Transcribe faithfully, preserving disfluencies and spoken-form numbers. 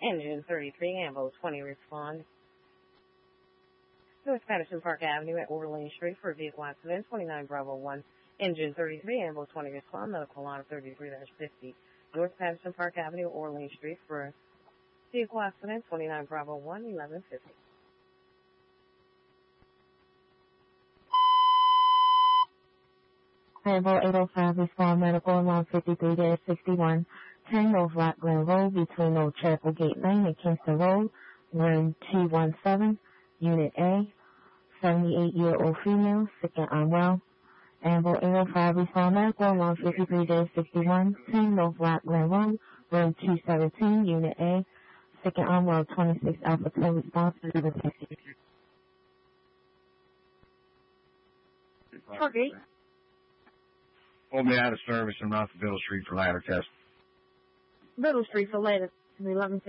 Engine thirty-three, Ambo twenty, respond. North Patterson Park Avenue at Orleans Street for a vehicle accident, twenty-nine Bravo one. Engine thirty-three, Ambo twenty, respond. Medical line thirty-three fifty. North Patterson Park Avenue, Orleans Street for a vehicle accident, twenty-nine Bravo one, eleven fifty. Ambo eight oh five, respond. Medical line fifty-three sixty-one. ten North Rock Glen Road between Old Chapel Gate Lane and Kingston Road, room two one seven, Unit A, seventy-eight-year-old female, sick and unwell. Ambo eight oh five, respond. Medical line fifty-three sixty-one. ten North Rock Glen Road, room two seventeen, Unit A, sick and unwell, twenty-six Alpha two, response to the sixty. Target. Pull me out of service and off the Biddle Street for ladder test. Biddle Street for latest eleven fifty.